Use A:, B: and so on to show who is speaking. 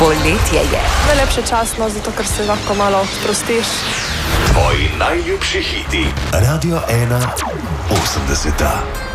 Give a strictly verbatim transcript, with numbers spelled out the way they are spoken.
A: Poletje je.
B: Najlepše časno, zato ker se lahko malo sprostiš.
C: Tvoji najljubši hiti. Radio ena osemdeseta.